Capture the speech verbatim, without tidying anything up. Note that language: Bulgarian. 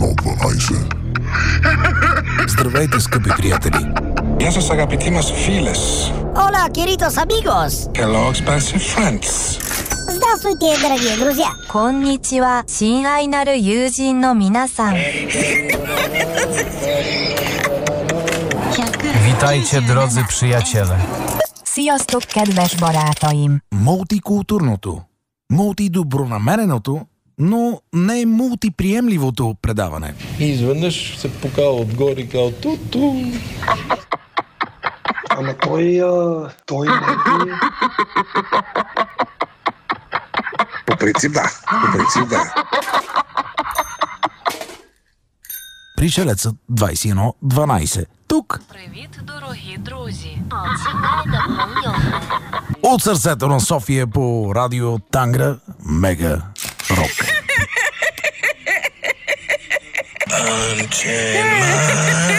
едно дванайсет. Здравейте, скъпи приятели! Γεια σας αγαπητοί μας φίλες. Hola, queridos amigos! Hello, expensive friends. Здравствуйте, дорогие друзья! こんにちは、親愛なる友人の皆さん。 Witajcie, drodzy przyjaciele. Sziasztok, kedves barátaim! Мултикултурното, мултидобронамереното, но не мултиприемливото предаване. И изведнъж се покава отгоре и казва ту-ту. Ама той, а, той не е... По принцип да, по принцип да. Пришелецът двайсет и едно дванайсет. Тук. Привіт, дорогі друзі. От сърцето на София по радио Тангра Мега Рок. Punch in my